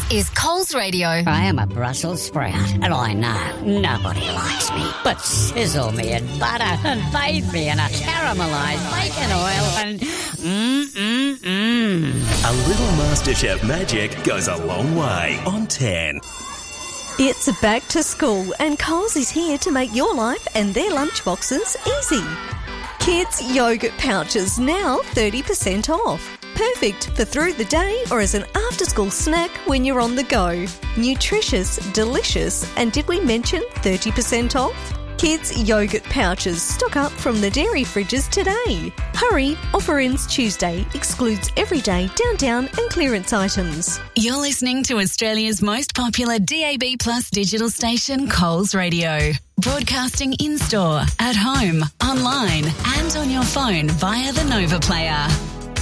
is Coles Radio. I am a Brussels sprout, and I know nobody likes me. But sizzle me in butter and bathe me in a caramelised bacon oil and A little MasterChef magic goes a long way on 10. It's back to school and Coles is here to make your life and their lunchboxes easy. Kids yogurt pouches now 30% off. Perfect for through the day or as an after-school snack when you're on the go. Nutritious, delicious, and did we mention 30% off? Kids yogurt pouches stock up from the dairy fridges today. Hurry, offer ends Tuesday, excludes everyday, down and clearance items. You're listening to Australia's most popular DAB Plus digital station, Coles Radio. Broadcasting in-store, at home, online and on your phone via the Nova Player.